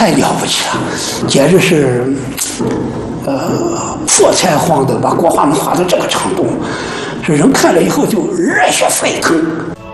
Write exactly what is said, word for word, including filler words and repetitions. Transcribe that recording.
太了不起了，简直是，呃，色彩晃的把国画能画到这个程度，是人看了以后就热血沸腾。